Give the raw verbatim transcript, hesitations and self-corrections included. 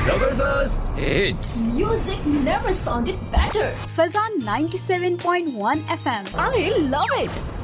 जबरदस्त hits. Music never sounded better. Fazan ninety-seven point one F M. I love it.